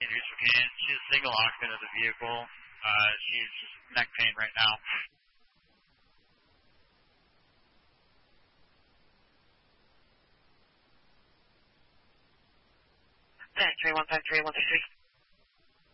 She's a single occupant of the vehicle. She's just neck pain right now. Three 153 133.